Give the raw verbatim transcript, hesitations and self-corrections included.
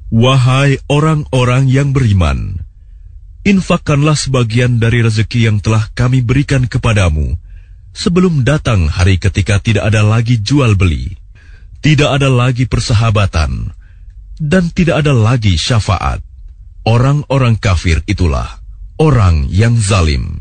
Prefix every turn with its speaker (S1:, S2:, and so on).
S1: Wahai orang-orang yang beriman, infakkanlah sebagian dari rezeki yang telah kami berikan kepadamu, sebelum datang hari ketika tidak ada lagi jual-beli, tidak ada lagi persahabatan, dan tidak ada lagi syafaat. Orang-orang kafir itulah orang yang zalim.